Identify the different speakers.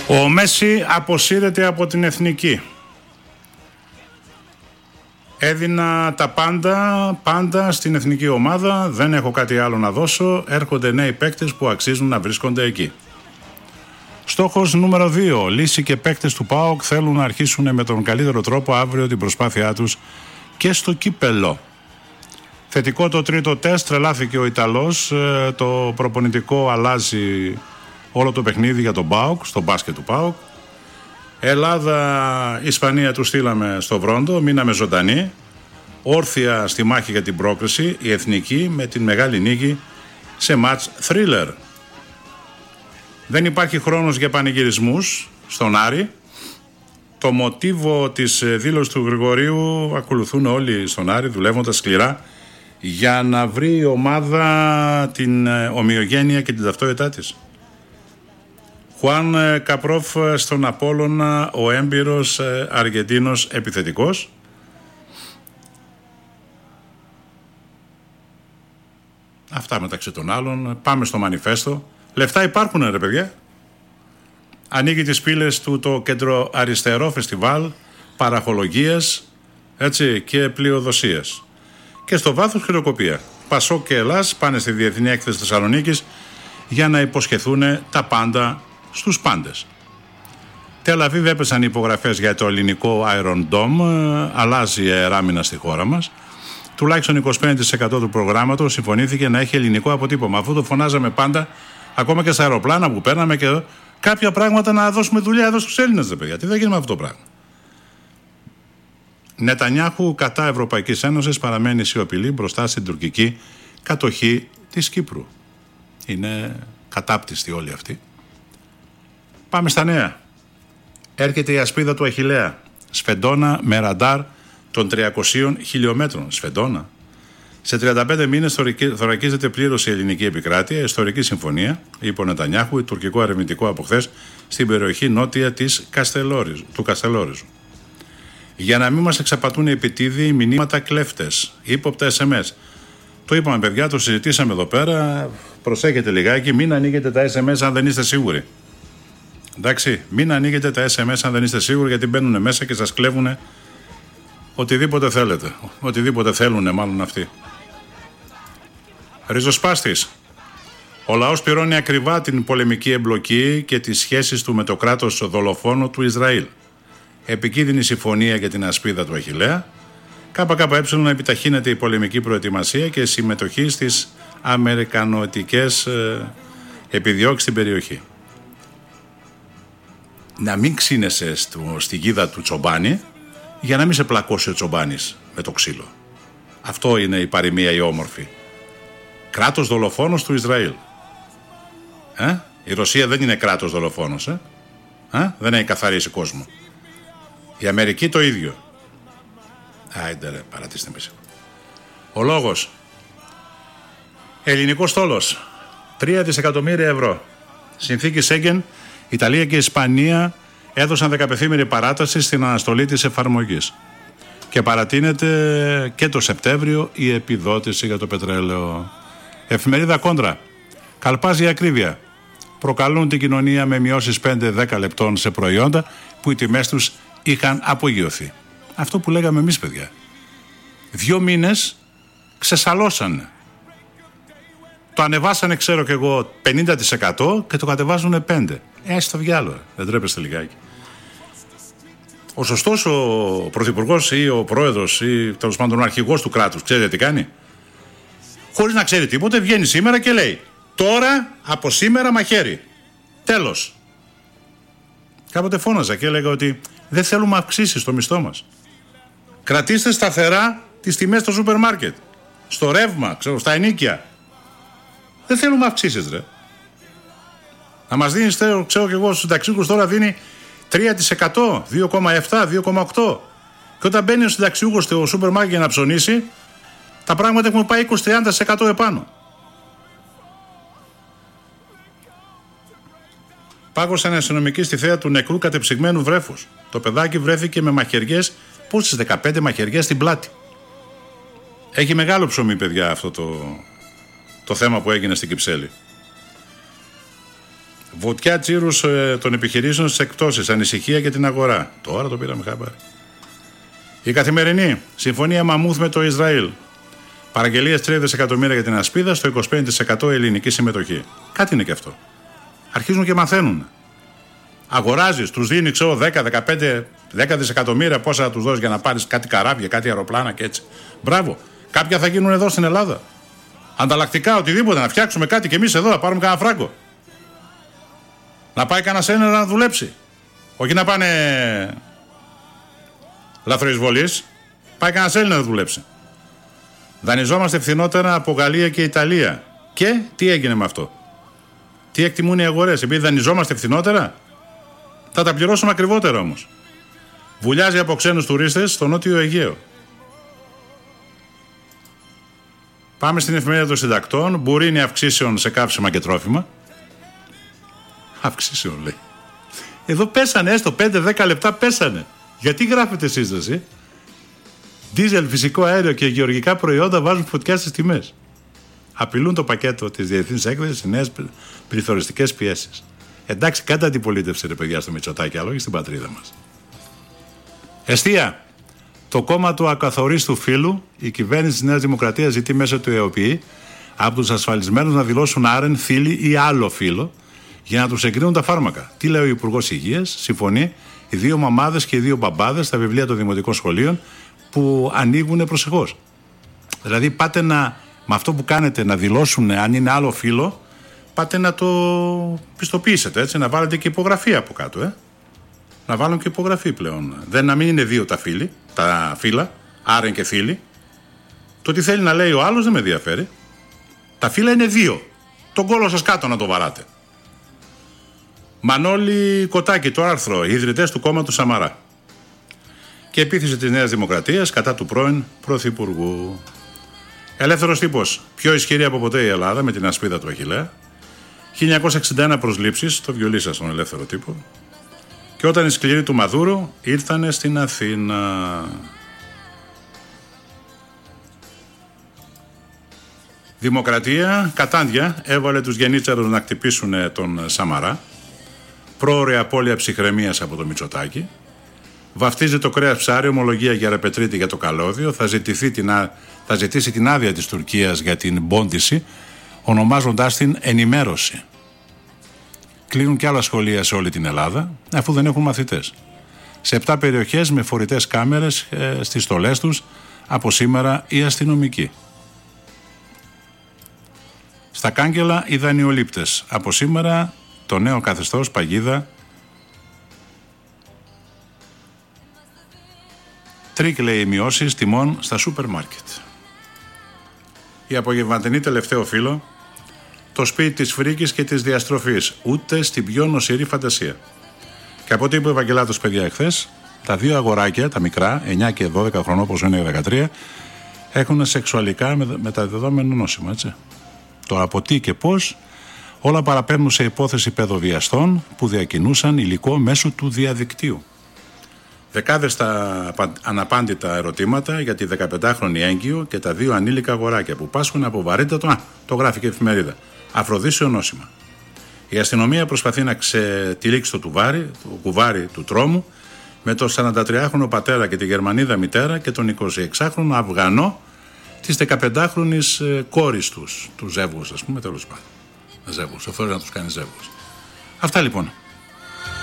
Speaker 1: Ο Μέση αποσύρεται από την εθνική. Έδινα τα πάντα στην εθνική ομάδα. Δεν έχω κάτι άλλο να δώσω. Έρχονται νέοι παίκτες που αξίζουν να βρίσκονται εκεί. Στόχος νούμερο 2. Λύση και παίκτες του ΠΑΟΚ θέλουν να αρχίσουν με τον καλύτερο τρόπο αύριο την προσπάθειά τους και στο κύπελο. Θετικό το τρίτο τεστ. Τρελάθηκε ο Ιταλός. Το προπονητικό αλλάζει όλο το παιχνίδι για τον ΠΑΟΚ, στο μπάσκετ του ΠΑΟΚ. Ελλάδα, Ισπανία του στείλαμε στο Βρόντο, μείναμε ζωντανοί. Όρθια στη μάχη για την πρόκριση, η εθνική με την μεγάλη νίκη σε μάτς θρίλερ. Δεν υπάρχει χρόνος για πανηγυρισμούς στον Άρη. Το μοτίβο της δήλωσης του Γρηγορίου ακολουθούν όλοι στον Άρη, δουλεύοντας σκληρά για να βρει η ομάδα την ομοιογένεια και την ταυτότητά της. Χουάν Καπρόφ στον Απόλλωνα, ο έμπειρος Αργεντίνος επιθετικός. Αυτά μεταξύ των άλλων. Πάμε στο μανιφέστο. Λεφτά υπάρχουν, ρε παιδιά. Ανοίγει τις πύλες του το κέντρο αριστερό φεστιβάλ παραχολογίας, έτσι, και πλειοδοσίας. Και στο βάθος χειροκοπία. Πασόκ και Ελλάς πάνε στη Διεθνή Έκθεση Θεσσαλονίκης για να υποσχεθούν τα πάντα στους πάντες. Τελ Αβίβ έπεσαν οι υπογραφές για το ελληνικό Iron Dome. Αλλάζει η αεράμινα στη χώρα μας. Τουλάχιστον 25% του προγράμματος συμφωνήθηκε να έχει ελληνικό αποτύπωμα. Αφού το φωνάζαμε πάντα, ακόμα και στα αεροπλάνα που παίρναμε, και κάποια πράγματα να δώσουμε δουλειά εδώ στους Έλληνες, δε παιδιά. Τι θα γίνει με αυτό το πράγμα. Νετανιάχου κατά Ευρωπαϊκής Ένωσης παραμένει σιωπηλή μπροστά στην τουρκική κατοχή της Κύπρου. Είναι κατάπτυστη όλοι αυτοί. Πάμε στα νέα. Έρχεται η ασπίδα του Αχιλλέα. Σφεντόνα με ραντάρ των 300 χιλιόμετρων. Σφεντόνα. Σε 35 μήνες θωρακίζεται πλήρως η ελληνική επικράτεια. Ιστορική συμφωνία, είπε ο Νετανιάχου, τουρκικό ερευνητικό από χθες, στην περιοχή νότια του Καστελόριζου. Για να μην μας εξαπατούν οι επιτίδιοι, μηνύματα κλέφτες, ύποπτα SMS. Το είπαμε, παιδιά, το συζητήσαμε εδώ πέρα. Προσέχετε λιγάκι, μην ανοίγετε τα SMS αν δεν είστε σίγουροι. Εντάξει, μην ανοίγετε τα SMS αν δεν είστε σίγουροι, γιατί μπαίνουν μέσα και σας κλέβουν οτιδήποτε θέλετε. Οτιδήποτε θέλουν, μάλλον αυτοί. Ριζοσπάστης. Ο λαός πληρώνει ακριβά την πολεμική εμπλοκή και τις σχέσεις του με το κράτος δολοφόνο του Ισραήλ. Επικίνδυνη συμφωνία για την ασπίδα του Αχιλλέα. ΚΚΕ να επιταχύνεται η πολεμική προετοιμασία και συμμετοχή στις αμερικανοετικές επιδιώξεις στην περιοχή. Να μην ξύνεσαι στη γίδα του Τσομπάνη για να μην σε πλακώσει ο Τσομπάνης με το ξύλο. Αυτό είναι η παροιμία η όμορφη. Κράτος δολοφόνος του Ισραήλ. Η Ρωσία δεν είναι κράτος δολοφόνος. Δεν έχει καθαρίσει κόσμο. Η Αμερική το ίδιο. Άιντε ρε, παρατήστε με. Ο λόγος. Ελληνικός στόλος. 3 δισεκατομμύρια ευρώ. Συνθήκη Σέγγεν, Ιταλία και Ισπανία έδωσαν 15μηνη παράταση στην αναστολή της εφαρμογής. Και παρατείνεται και το Σεπτέμβριο η επιδότηση για το πετρέλαιο. Εφημερίδα Κόντρα. Καλπάζει η ακρίβεια. Προκαλούν την κοινωνία με μειώσεις 5-10 λεπτών σε προϊόντα που οι τιμές τους είχαν απογειωθεί. Αυτό που λέγαμε εμείς, παιδιά. 2 μήνες ξεσαλώσανε. Το ανεβάσανε, ξέρω κι εγώ, 50% και το κατεβάζουν 5%. Στο διάλογο. Δεν τρέπεστε λιγάκι. Ο σωστός ο πρωθυπουργός ή ο πρόεδρος ή τέλος πάντων ο αρχηγός του κράτους, ξέρετε τι κάνει? Χωρίς να ξέρει τίποτε, βγαίνει σήμερα και λέει: τώρα, από σήμερα, μαχαίρι. Τέλος. Κάποτε φώναζα και έλεγα ότι δεν θέλουμε αυξήσεις στο μισθό μας. Κρατήστε σταθερά τις τιμές στο σούπερ μάρκετ, στο ρεύμα, ξέρω, στα ενοίκια. Δεν θέλουμε αυξήσεις, ρε. Να μας δίνει, ξέρω και εγώ, στους συνταξιούχους τώρα δίνει 3%, 2,7, 2,8. Και όταν μπαίνει ο συνταξιούχος στο σούπερ μάρκετ για να ψωνίσει, τα πράγματα έχουν πάει 20-30% επάνω. Πάγωσε ένα αστυνομική στη θέα του νεκρού κατεψυγμένου βρέφους. Το παιδάκι βρέθηκε με μαχαιριές, πόσες 15 μαχαιριές στην πλάτη. Έχει μεγάλο ψωμί, παιδιά, αυτό το θέμα που έγινε στην Κυψέλη. Βουτιά τσίρους των επιχειρήσεων στις εκπτώσεις, ανησυχία για την αγορά. Τώρα το πήραμε χαμπάρι. Η Καθημερινή, συμφωνία μαμούθ με το Ισραήλ. Παραγγελίες 3 δισεκατομμύρια για την ασπίδα, στο 25% ελληνική συμμετοχή. Κάτι είναι και αυτό. Αρχίζουν και μαθαίνουν. Αγοράζεις, τους δίνει 10, 15, 10 δισεκατομμύρια, πόσα θα τους δώσεις για να πάρεις κάτι καράβια, κάτι αεροπλάνα και έτσι. Μπράβο. Κάποια θα γίνουν εδώ στην Ελλάδα. Ανταλλακτικά, οτιδήποτε, να φτιάξουμε κάτι και εμείς εδώ, να πάρουμε κανένα φράγκο. Να πάει κανένας Έλληνας να δουλέψει. Όχι να πάνε λαθροεισβολείς. Πάει κανένας Έλληνας να δουλέψει. Δανειζόμαστε φθηνότερα από Γαλλία και Ιταλία. Και τι έγινε με αυτό? Τι εκτιμούν οι αγορές? Επειδή δανειζόμαστε φθηνότερα, θα τα πληρώσουμε ακριβότερα όμως. Βουλιάζει από ξένους τουρίστες στο Νότιο Αιγαίο. Πάμε στην εφημερίδα των συντακτών. Μπουρίνι αυξήσεων σε καύσιμα και τρόφιμα. Αυξήσεων λέει. Εδώ πέσανε, έστω 5-10 λεπτά πέσανε. Γιατί γράφετε εσείς εσύ? Δίζελ, φυσικό αέριο και γεωργικά προϊόντα βάζουν φωτιά στις τιμές. Απειλούν το πακέτο της διεθνής έκθεσης οι νέες πληθωριστικές πιέσεις. Εντάξει, κάντε αντιπολίτευση ρε παιδιά στο Μητσοτάκη, αλλά όχι στην πατρίδα μας. Εστία. Το κόμμα του ακαθορίστου φύλου, η κυβέρνηση της Νέας Δημοκρατίας ζητεί μέσω του ΕΟΠΗ από τους ασφαλισμένους να δηλώσουν άρεν, φίλοι ή άλλο φύλο για να τους εγκρίνουν τα φάρμακα. Τι λέει ο Υπουργός Υγείας? Συμφωνεί οι 2 μαμάδες και οι 2 μπαμπάδες στα βιβλία των δημοτικών σχολείων που ανοίγουν προσεχώς. Δηλαδή πάτε με αυτό που κάνετε να δηλώσουν αν είναι άλλο φύλο, πάτε να το πιστοποιήσετε, έτσι, να βάλετε και υπογραφή από κάτω, Να βάλουν και υπογραφή πλέον. Να μην είναι 2 τα φύλλα, άρεν και φίλοι. Το τι θέλει να λέει ο άλλος δεν με ενδιαφέρει. Τα φύλλα είναι 2. Τον κόλο σας κάτω να το βαράτε. Μανώλη Κοτάκη, το άρθρο, οι ιδρυτές του κόμματος Σαμαρά. Και επίθεση της Νέας Δημοκρατίας κατά του πρώην Πρωθυπουργού. Ελεύθερος τύπος, πιο ισχυρή από ποτέ η Ελλάδα με την ασπίδα του Αχιλλέα. 1961 προσλήψεις, το βιολίσα στον Ελεύθερο Τύπο. Και όταν οι σκληροί του Μαδούρου ήρθανε στην Αθήνα. Δημοκρατία, Κατάντια, έβαλε τους γενίτσαρους να χτυπήσουν τον Σαμαρά. Πρόωρη απώλεια ψυχραιμίας από το Μητσοτάκη. Βαφτίζει το κρέας ψάρι, ομολογία για Ρεπετρίτη για το καλώδιο. Θα ζητήσει την άδεια της Τουρκίας για την πόντιση, ονομάζοντάς την ενημέρωση. Κλείνουν και άλλα σχολεία σε όλη την Ελλάδα, αφού δεν έχουν μαθητές. Σε 7 περιοχές με φορητές κάμερες στις στολές τους, από σήμερα οι αστυνομικοί. Στα κάγκελα οι δανειολήπτες. Από σήμερα το νέο καθεστώς παγίδα. Τρίκ λέει μειώσεις τιμών στα σούπερ μάρκετ. Η απογευματινή τελευταίο φύλλο. Το σπίτι της φρίκης και της διαστροφής. Ούτε στην πιο νοσηρή φαντασία. Και από ό,τι είπε ο Ευαγγελάτος παιδιά εχθές, τα 2 αγοράκια, τα μικρά, 9 και 12 χρονών όπως είναι 13, έχουν σεξουαλικά μεταδεδομένο νόσημα, έτσι. Τώρα από τι και πώς, όλα παραπέμπουν σε υπόθεση παιδοβιαστών που διακινούσαν υλικό μέσω του διαδικτύου. Δεκάδες τα αναπάντητα ερωτήματα για τη 15χρονη έγκυο και τα 2 ανήλικα αγοράκια που πάσχουν από βαρύτατο, το γράφει και η εφημερίδα, αφροδίσιο νόσημα. Η αστυνομία προσπαθεί να ξετυλίξει το κουβάρι του τρόμου με τον 43χρονο πατέρα και τη Γερμανίδα μητέρα και τον 26χρονο Αφγανό της 15χρονης κόρης του ζεύγους, ας πούμε, τέλος πάντων. Ζεύγους, ο Θεός να τους κάνει ζεύγους. Αυτά λοιπόν.